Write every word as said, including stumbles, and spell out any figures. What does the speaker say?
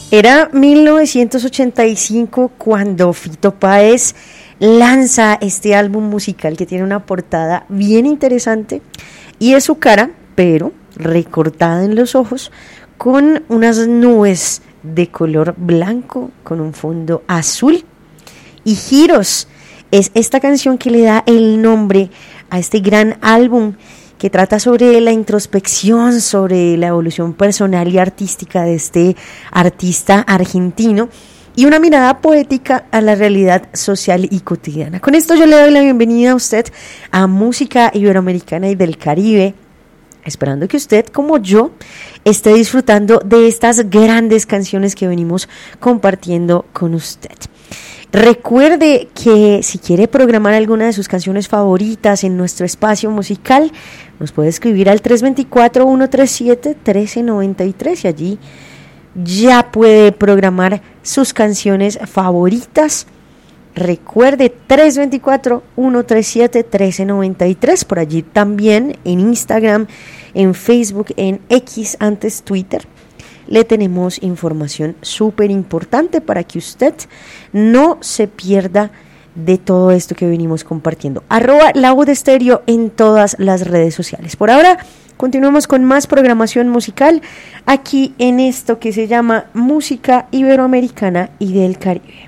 Era mil novecientos ochenta y cinco cuando Fito Páez lanza este álbum musical que tiene una portada bien interesante y es su cara, pero recortada en los ojos, con unas nubes de color blanco, con un fondo azul y giros. Es esta canción que le da el nombre a este gran álbum, que trata sobre la introspección, sobre la evolución personal y artística de este artista argentino y una mirada poética a la realidad social y cotidiana. Con esto yo le doy la bienvenida a usted a Música Iberoamericana y del Caribe, esperando que usted, como yo, esté disfrutando de estas grandes canciones que venimos compartiendo con usted. Recuerde que si quiere programar alguna de sus canciones favoritas en nuestro espacio musical, nos puede escribir al tres dos cuatro, uno tres siete, uno tres nueve tres y allí ya puede programar sus canciones favoritas. Recuerde tres dos cuatro, uno tres siete, uno tres nueve tres, por allí también en Instagram, en Facebook, en X, antes Twitter. Le tenemos información súper importante para que usted no se pierda de todo esto que venimos compartiendo. Arroba La Voz de Estéreo en todas las redes sociales. Por ahora, continuamos con más programación musical aquí en esto que se llama Música Iberoamericana y del Caribe.